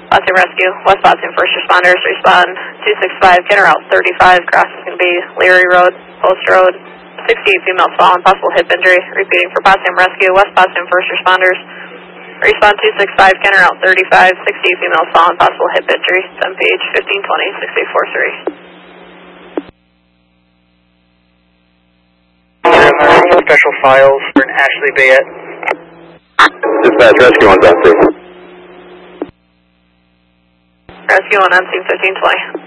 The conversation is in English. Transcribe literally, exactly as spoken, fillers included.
Potsdam Rescue, West Potsdam first responders, respond two six five, Kenner Route thirty-five, cross is going to be Leary Road, Post Road, sixty-eight females fallen, possible hip injury. Repeating for Potsdam Rescue, West Potsdam first responders, respond two six five, Kenner Route thirty-five, sixty-eight females fallen, possible hip injury. It's M P H fifteen twenty, six eight four three. Special files for an Ashley Bayette. Dispatch, rescue on scene. Rescue on on scene fifteen twenty.